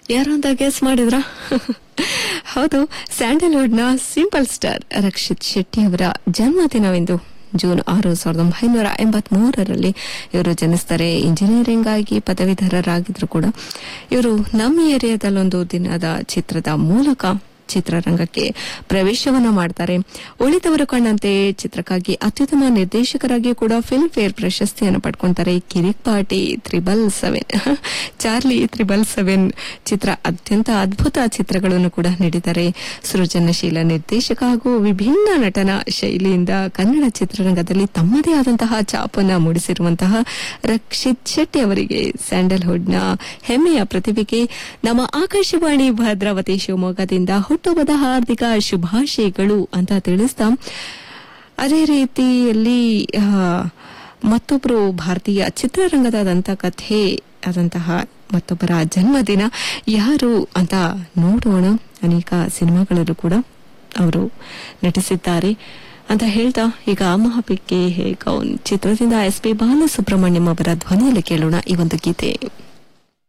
ಯಾರು ಅಂತ ಗೆಸ್ ಮಾಡಿದ್ರ? ಹೌದು, ಸ್ಯಾಂಡಲ್ವುಡ್ನ ಸಿಂಪಲ್ ಸ್ಟಾರ್ ರಕ್ಷಿತ್ ಶೆಟ್ಟಿ ಅವರ ಜನ್ಮದಿನವೆಂದು ಜೂನ್ 6, 1983ರಲ್ಲಿ ಇವರು ಜನಿಸ್ತಾರೆ. ಇಂಜಿನಿಯರಿಂಗ್ ಆಗಿ ಪದವೀಧರರಾಗಿದ್ರು ಕೂಡ ಇವರು ನಮ್ಮ ಏರಿಯಾದಲ್ಲೊಂದು ದಿನದ ಚಿತ್ರದ ಮೂಲಕ ಚಿತ್ರರಂಗಕ್ಕೆ ಪ್ರವೇಶವನ್ನ ಮಾಡ್ತಾರೆ. ಉಳಿದವರು ಕಂಡಂತೆ ಚಿತ್ರಕ್ಕಾಗಿ ಅತ್ಯುತ್ತಮ ನಿರ್ದೇಶಕರಾಗಿ ಕೂಡ ಫಿಲ್ಮ್ ಫೇರ್ ಪ್ರಶಸ್ತಿಯನ್ನು ಪಡ್ಕೊಂತಾರೆ. ಕಿರಿಕ್ ಪಾರ್ಟಿ 777, ಚಾರ್ಲಿ 777 ಚಿತ್ರ ಅತ್ಯಂತ ಅದ್ಭುತ ಚಿತ್ರಗಳನ್ನು ಕೂಡ ನೀಡಿದ್ದಾರೆ. ಸೃಜನಶೀಲ ನಿರ್ದೇಶಕ ಹಾಗೂ ವಿಭಿನ್ನ ನಟನ ಶೈಲಿಯಿಂದ ಕನ್ನಡ ಚಿತ್ರರಂಗದಲ್ಲಿ ತಮ್ಮದೇ ಆದಂತಹ ಛಾಪನ್ನು ಮೂಡಿಸಿರುವಂತಹ ರಕ್ಷಿತ್ ಶೆಟ್ಟಿ ಅವರಿಗೆ ಸ್ಯಾಂಡಲ್ವುಡ್ನ ಹೆಮ್ಮೆಯ ಪ್ರತಿಭೆಗೆ ನಮ್ಮ ಆಕಾಶವಾಣಿ ಭದ್ರಾವತಿ ಶಿವಮೊಗ್ಗದಿಂದ ಹುಟ್ಟುಹಬ್ಬದ ಹಾರ್ದಿಕ ಶುಭಾಶಯಗಳು ಅಂತ ತಿಳಿಸ್ತಾ, ಅದೇ ರೀತಿಯಲ್ಲಿ ಮತ್ತೊಬ್ಬರು ಭಾರತೀಯ ಚಿತ್ರರಂಗದ ದಂತಕಥೆ ಆದಂತಹ ಮತ್ತೊಬ್ಬರ ಜನ್ಮದಿನ ಯಾರು ಅಂತ ನೋಡೋಣ. ಅನೇಕ ಸಿನಿಮಾಗಳಲ್ಲೂ ಕೂಡ ಅವರು ನಟಿಸಿದ್ದಾರೆ ಅಂತ ಹೇಳ್ತಾ ಈಗ ಮಹಾಪಿಕ್ಕೆ ಹೇ ಕೌನ್ ಚಿತ್ರದಿಂದ SP ಬಾಲಸುಬ್ರಹ್ಮಣ್ಯಂ ಅವರ ಧ್ವನಿಯಲ್ಲಿ ಕೇಳೋಣ ಈ ಒಂದು ಗೀತೆ.